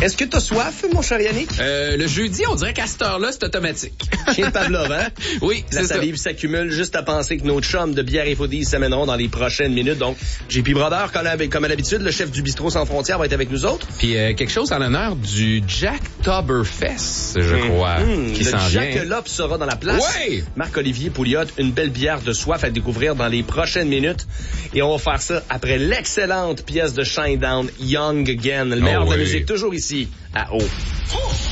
Est-ce que t'as soif, mon cher Yannick? Le jeudi, on dirait qu'à cette heure-là, c'est automatique. Chien de Pavlov, hein? Oui, la c'est ça. La salive s'accumule juste à penser que nos chums de bière et foodies s'amèneront dans les prochaines minutes. Donc, JP Brodeur, comme à l'habitude, le chef du bistrot sans frontières va être avec nous autres. Puis quelque chose en l'honneur du Jacktoberfest, je crois, qui s'en vient. Le Jackalope sera dans la place. Ouais! Marc-Olivier Pouliot, une belle bière de soif à découvrir dans les prochaines minutes. Et on va faire ça après l'excellente pièce de Shinedown, Young Again. Le meilleur de la musique, toujours ici, à O.